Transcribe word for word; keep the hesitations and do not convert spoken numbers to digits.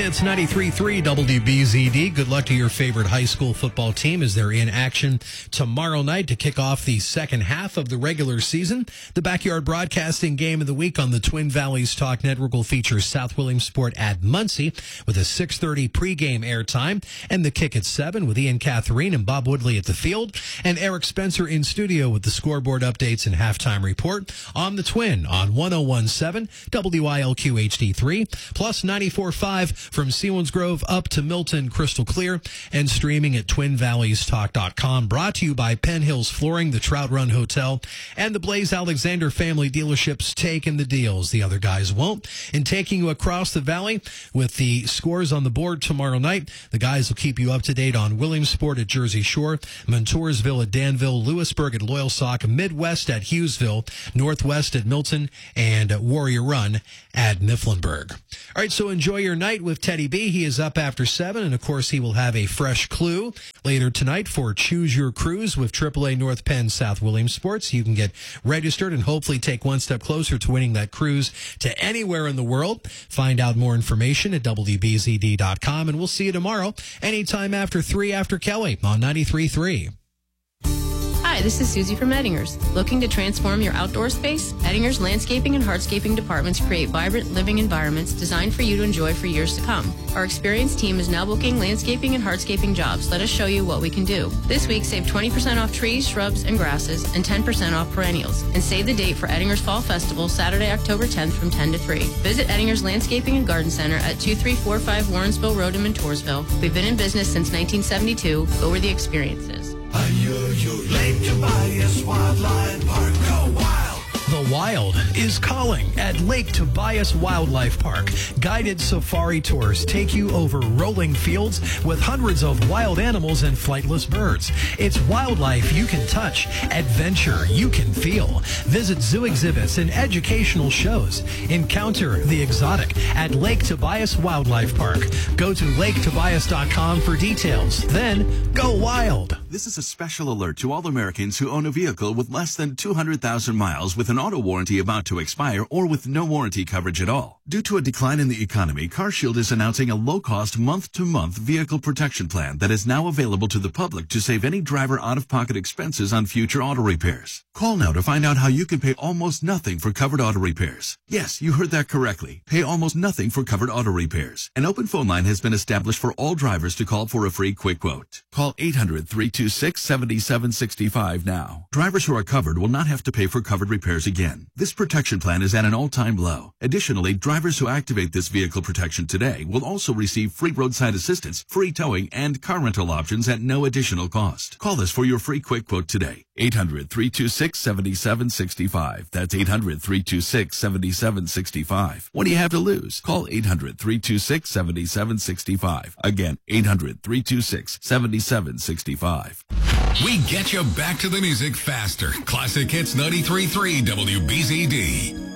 It's ninety-three point three W B Z D. Good luck to your favorite high school football team as they're in action tomorrow night to kick off the second half of the regular season. The backyard broadcasting game of the week on the Twin Valleys Talk Network will feature South Williamsport at Muncie with a six thirty pregame airtime and the kick at seven with Ian Catherine and Bob Woodley at the field and Eric Spencer in studio with the scoreboard updates and halftime report on the Twin on one oh one point seven W I L Q H D three plus ninety-four point five from Selinsgrove up to Milton crystal clear and streaming at twin valleys talk dot com. Brought to you by Penn Hills Flooring, the Trout Run Hotel, and the Blaze Alexander family dealerships. Taking the deals the other guys won't. And taking you across the valley with the scores on the board tomorrow night. The guys will keep you up to date on Williamsport at Jersey Shore, Montoursville at Danville, Lewisburg at Loyalsock, Midwest at Hughesville, Northwest at Milton, and Warrior Run at Mifflinburg. All right, so enjoy your night with Teddy B. He is up after seven, and of course he will have a fresh clue later tonight for Choose Your Cruise with triple A North Penn South Williamsport. You can get registered and hopefully take one step closer to winning that cruise to anywhere in the world. Find out more information at W B Z D dot com, and we'll see you tomorrow anytime after three after Kelly on ninety-three point three. Hi, this is Susie from Eddingers. Looking to transform your outdoor space? Eddingers Landscaping and Hardscaping departments create vibrant living environments designed for you to enjoy for years to come. Our experienced team is now booking landscaping and hardscaping jobs. Let us show you what we can do. This week, save twenty percent off trees, shrubs, and grasses, and ten percent off perennials. And save the date for Eddingers Fall Festival, Saturday, October tenth from ten to three. Visit Eddingers Landscaping and Garden Center at two three four five Warrensville Road in Montoursville. We've been in business since nineteen seventy-two. Go where the experience is. Lake Tobias Wildlife Park. Go wild! The Wild is calling at Lake Tobias Wildlife Park. Guided safari tours take you over rolling fields with hundreds of wild animals and flightless birds. It's wildlife you can touch, adventure you can feel. Visit zoo exhibits and educational shows. Encounter the exotic at Lake Tobias Wildlife Park. Go to lake tobias dot com for details. Then go wild. This is a special alert to all Americans who own a vehicle with less than two hundred thousand miles with an auto warranty about to expire or with no warranty coverage at all. Due to a decline in the economy, CarShield is announcing a low-cost month-to-month vehicle protection plan that is now available to the public to save any driver out-of-pocket expenses on future auto repairs. Call now to find out how you can pay almost nothing for covered auto repairs. Yes, you heard that correctly. Pay almost nothing for covered auto repairs. An open phone line has been established for all drivers to call for a free quick quote. Call eight hundred, three two six, seven seven six five now. Drivers who are covered will not have to pay for covered repairs again. This protection plan is at an all-time low. Additionally, drivers who activate this vehicle protection today will also receive free roadside assistance, free towing, and car rental options at no additional cost. Call us for your free quick quote today. eight hundred, three two six, seven seven six five. That's eight hundred, three two six, seven seven six five. What do you have to lose? Call eight hundred, three two six, seven seven six five. Again, eight hundred, three two six, seven seven six five. We get you back to the music faster. Classic Hits ninety-three point three W B Z D.